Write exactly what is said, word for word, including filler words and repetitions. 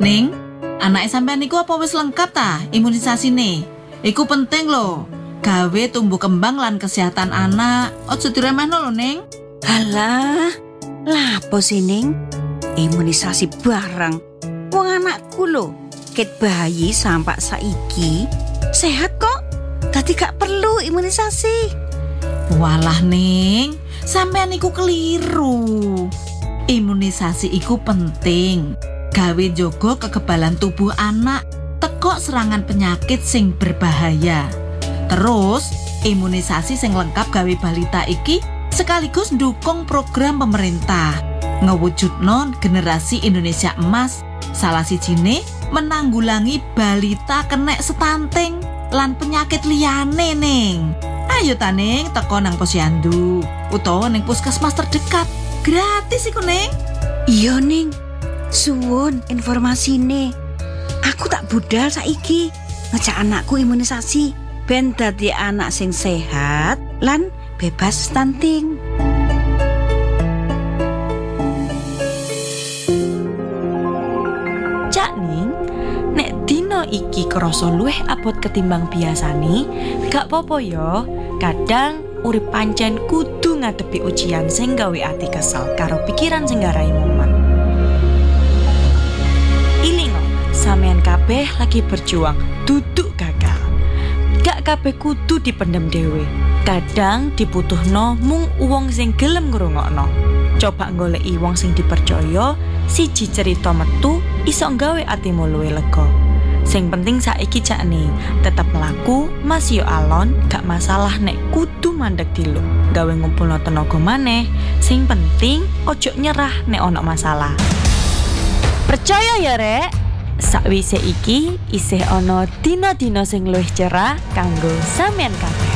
Ning, anake sampean niku apa wis lengkap ta imunisasine? Iku penting lho, gawe tumbuh kembang lan kesehatan anak. Ojo diremehno lho, Ning. Halah, lapo sih Ning? Imunisasi barang. Wong anakku lho, ket bayi sampai saiki sehat kok. Tadi gak perlu imunisasi. Walah Ning, sampean niku keliru. Imunisasi iku penting. Gawe njogo kekebalan tubuh anak teko serangan penyakit sing berbahaya. Terus, imunisasi sing lengkap gawe balita iki sekaligus ndukung program pemerintah ngewujudno generasi Indonesia emas. Salah sijine menanggulangi balita kena stunting lan penyakit liyane Ning. Ayo ta Ning, teko nang posyandu utawa ning puskesmas terdekat. Gratis iku Ning. Iya Ning, suwun informasine. Aku tak budal saiki ngejak anakku imunisasi ben dadi anak sing sehat lan bebas stunting. Cak Ning, nek dino iki krasa luwih abot ketimbang biasane, gak popo yo. Kadang urip pancen kudu ngadepi ujian sing gawe ati kesel karo pikiran sing garai momen. Ilingo, sampean kabeh lagi berjuang, duduk gagal. Gak kabeh kudu dipendem dhewe. Kadang dibutuhno mung wong sing gelem ngrungokno. Coba goleki wong sing dipercaya, siji cerita metu iso gawe atimu luwih lega. Sing penting saiki Cak Ning, tetep mlaku, Mas yo alon, gak masalah nek kudu mandek dilu. Gawe ngumpulno tenaga maneh, sing penting ojo nyerah nek ono masalah. Percaya ya Rek, sakwise iki isih ono dina-dina sing luwih cerah kanggo sampean kabeh.